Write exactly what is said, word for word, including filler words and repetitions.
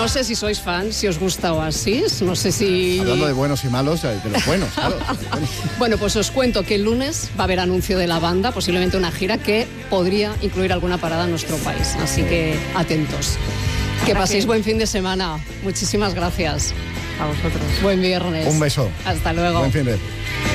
No sé si sois fans, si os gusta Oasis, no sé si... Hablando de buenos y malos, de los buenos, claro. Bueno, pues os cuento que el lunes va a haber anuncio de la banda, posiblemente una gira que podría incluir alguna parada en nuestro país, así que atentos. Que paséis buen fin de semana. Muchísimas gracias. A vosotros. Buen viernes. Un beso. Hasta luego. Buen fin de...